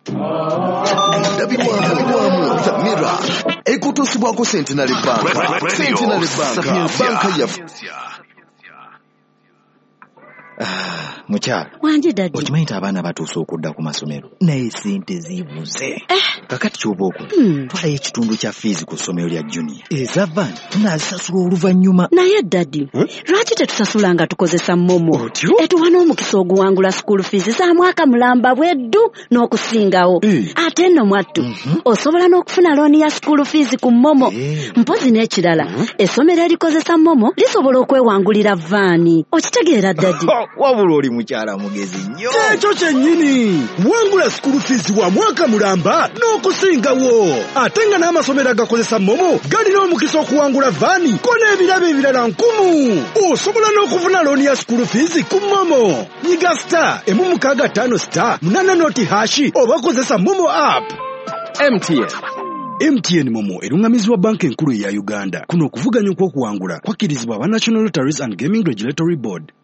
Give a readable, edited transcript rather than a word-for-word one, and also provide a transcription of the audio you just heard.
Mira, ekutosibwako Centenary Bank. Centenary Bank, banka ya Mukyala wanje dadi okimanyi nti abaana batuuse okudda ku masomero naye sente zibuze kakati ky'oba okwo twalayo ekitundu kya fiizi ku ssomero lya junior eza van tunaazisasula oluvannyuma naye dadi lwaki tetusasula nga tukozesa momo etuwa n'omukisa oguwangula school fees za mwaka mulamba bweddu n'okusingawo ate nno mwattu osobola n'okufuna looni ya school fees ku momo mpozi n'ekirala essomero erikozesa momo lisobola okwewangulira vaani okitegeera dadi wabula oli mukyala mugezi nnyo ekyo kyennyini wangula school fees wa mwaka mulamba n'okusingawo ate nga n'amasomero agakozesa momo galina omukisa okuwangula vaani ko n'ebirabo ebirala 1,000 osobola n'okufuna looni ya school fees ku momo nyiga star 165 8 noti hashi oba kozesa momo app. MTN Momo erungamizibwa banka enkulu eya Uganda. Kuno okuvuganya okw'okuwangula kwakkirizibwa aba National Lotteries and Gaming Regulatory Board.